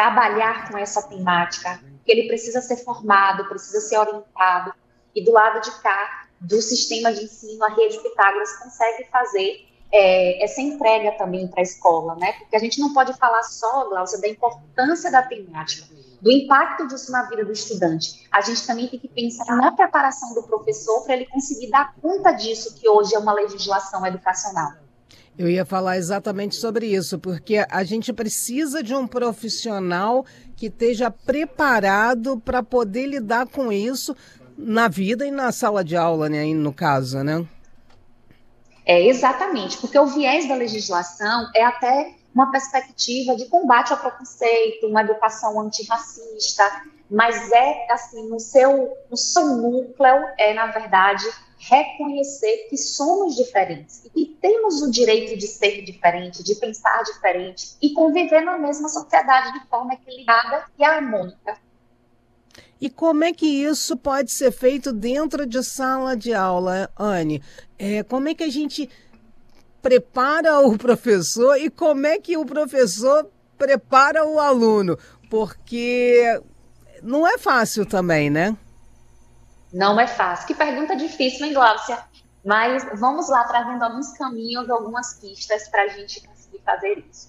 trabalhar com essa temática, que ele precisa ser formado, precisa ser orientado, e do lado de cá, do sistema de ensino, a Rede Pitágoras consegue fazer essa entrega também para a escola, né? Porque a gente não pode falar só, Glaucia, da importância da temática, do impacto disso na vida do estudante. A gente também tem que pensar na preparação do professor para ele conseguir dar conta disso, que hoje é uma legislação educacional. Eu ia falar exatamente sobre isso, porque a gente precisa de um profissional que esteja preparado para poder lidar com isso na vida e na sala de aula, né, no caso, né? Exatamente, porque o viés da legislação é até uma perspectiva de combate ao preconceito, uma educação antirracista, mas assim, no seu núcleo na verdade, reconhecer que somos diferentes e que temos o direito de ser diferente, de pensar diferente e conviver na mesma sociedade de forma equilibrada e harmônica. E como é que isso pode ser feito dentro de sala de aula, Anne? Como é que a gente prepara o professor e como é que o professor prepara o aluno? Porque não é fácil também, né? Não é fácil. Que pergunta difícil, hein, Gláucia? Mas vamos lá, trazendo alguns caminhos, algumas pistas para a gente conseguir fazer isso.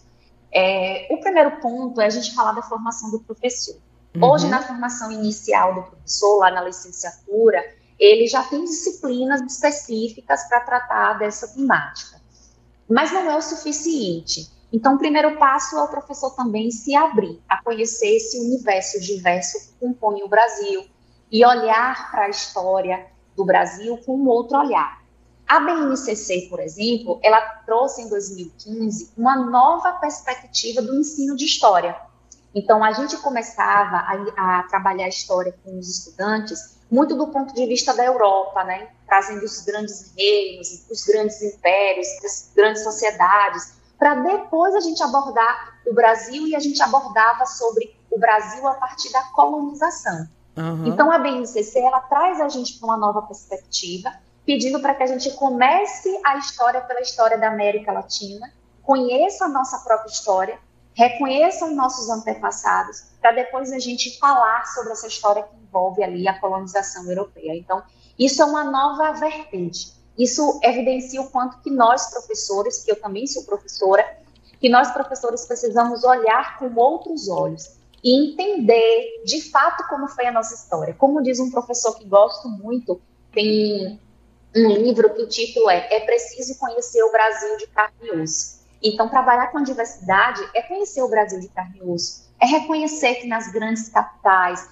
O primeiro ponto é a gente falar da formação do professor. Hoje, na formação inicial do professor, lá na licenciatura, ele já tem disciplinas específicas para tratar dessa temática. Mas não é o suficiente. Então, o primeiro passo é o professor também se abrir a conhecer esse universo diverso que compõe o Brasil e olhar para a história do Brasil com um outro olhar. A BNCC, por exemplo, ela trouxe em 2015 uma nova perspectiva do ensino de história. Então, a gente começava a trabalhar a história com os estudantes muito do ponto de vista da Europa, né? Trazendo os grandes reinos, os grandes impérios, as grandes sociedades, para depois a gente abordar o Brasil, e a gente abordava sobre o Brasil a partir da colonização. Então, a BNCC, ela traz a gente para uma nova perspectiva, pedindo para que a gente comece a história pela história da América Latina, conheça a nossa própria história, reconheça os nossos antepassados, para depois a gente falar sobre essa história que envolve ali a colonização europeia. Então, isso é uma nova vertente. Isso evidencia o quanto que nós, professores, que eu também sou professora, que nós, professores, precisamos olhar com outros olhos e entender, de fato, como foi a nossa história. Como diz um professor que gosto muito, tem um livro que o título é Preciso Conhecer o Brasil de Carne e Osso. Então, trabalhar com a diversidade é conhecer o Brasil de carne e osso, é reconhecer que nas grandes capitais,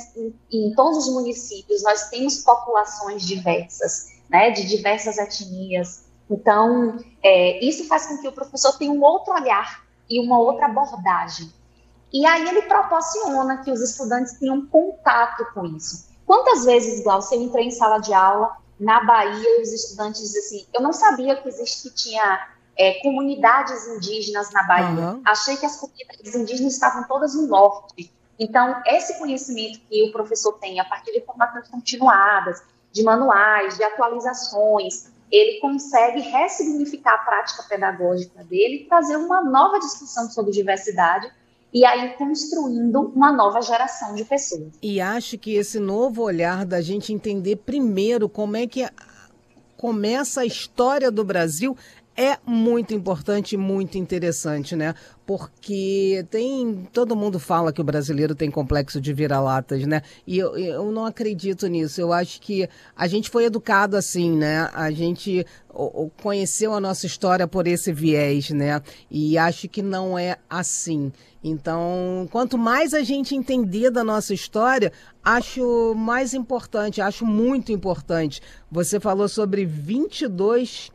em todos os municípios, nós temos populações diversas, né, de diversas etnias. Então, isso faz com que o professor tenha um outro olhar e uma outra abordagem. E aí ele proporciona que os estudantes tenham contato com isso. Quantas vezes, Glaucia, eu entrei em sala de aula na Bahia e os estudantes dizem assim, eu não sabia que tinha comunidades indígenas na Bahia. Achei que as comunidades indígenas estavam todas no norte. Então, esse conhecimento que o professor tem a partir de formações continuadas, de manuais, de atualizações, ele consegue ressignificar a prática pedagógica dele e trazer uma nova discussão sobre diversidade e aí construindo uma nova geração de pessoas. E acho que esse novo olhar da gente entender primeiro como é que começa a história do Brasil é muito importante e muito interessante, né? Porque todo mundo fala que o brasileiro tem complexo de vira-latas, né? E eu não acredito nisso. Eu acho que a gente foi educado assim, né? A gente conheceu a nossa história por esse viés, né? E acho que não é assim. Então, quanto mais a gente entender da nossa história, acho mais importante, acho muito importante. Você falou sobre 22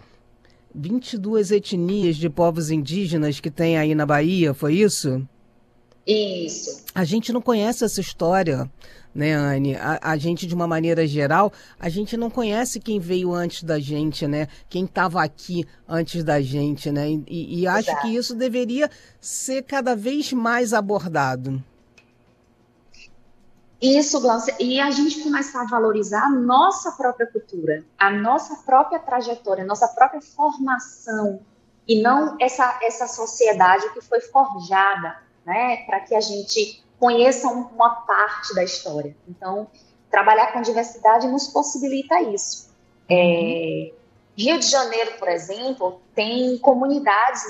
etnias de povos indígenas que tem aí na Bahia, foi isso? Isso. A gente não conhece essa história, né, Anne? A gente, de uma maneira geral, a gente não conhece quem veio antes da gente, né? Quem estava aqui antes da gente, né? E acho que isso deveria ser cada vez mais abordado. Isso, Glaucia, e a gente começar a valorizar a nossa própria cultura, a nossa própria trajetória, a nossa própria formação, e não essa sociedade que foi forjada né, para que a gente conheça uma parte da história. Então, trabalhar com diversidade nos possibilita isso. Rio de Janeiro, por exemplo, tem comunidades